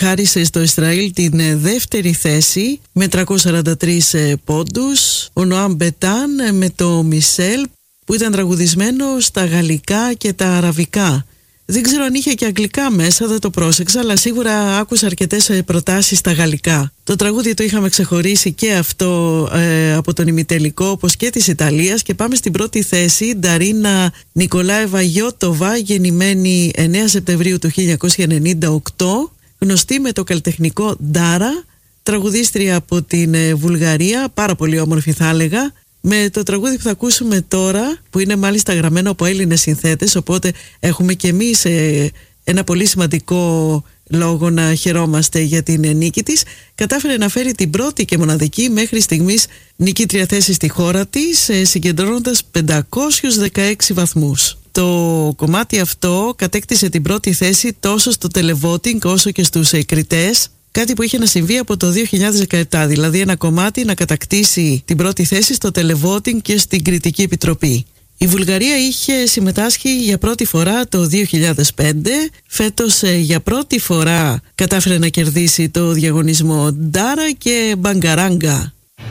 χάρισε στο Ισραήλ την δεύτερη θέση με 343 πόντους. Ο Νοάμ Μπετάν με το Μισελ, που ήταν τραγουδισμένο στα γαλλικά και τα αραβικά. Δεν ξέρω αν είχε και αγγλικά μέσα, δεν το πρόσεξα, αλλά σίγουρα άκουσα αρκετές προτάσεις στα γαλλικά. Το τραγούδι το είχαμε ξεχωρίσει και αυτό από τον ημιτελικό, όπως και της Ιταλίας, και πάμε στην πρώτη θέση. Νταρίνα Νικολάεβα Γιώτοβα, γεννημένη 9 Σεπτεμβρίου του 1998, γνωστή με το καλλιτεχνικό Ντάρα, τραγουδίστρια από την Βουλγαρία, πάρα πολύ όμορφη θα έλεγα, με το τραγούδι που θα ακούσουμε τώρα, που είναι μάλιστα γραμμένο από Έλληνες συνθέτες, οπότε έχουμε και εμείς ένα πολύ σημαντικό λόγο να χαιρόμαστε για την νίκη της. Κατάφερε να φέρει την πρώτη και μοναδική μέχρι στιγμής νικήτρια θέση στη χώρα της, συγκεντρώνοντας 516 βαθμούς. Το κομμάτι αυτό κατέκτησε την πρώτη θέση τόσο στο televoting όσο και στους κριτές. Κάτι που είχε να συμβεί από το 2017, δηλαδή ένα κομμάτι να κατακτήσει την πρώτη θέση στο televoting και στην κριτική επιτροπή. Η Βουλγαρία είχε συμμετάσχει για πρώτη φορά το 2005, φέτος για πρώτη φορά κατάφερε να κερδίσει το διαγωνισμό Ντάρα και Μπαγκαράγκα.